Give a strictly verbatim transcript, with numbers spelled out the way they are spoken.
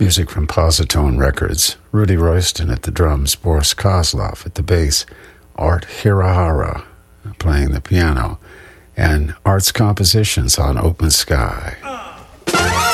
Music from Positone Records. Rudy Royston at the drums, Boris Kozlov at the bass, Art Hirahara playing the piano, and Art's compositions on Open Sky. Uh.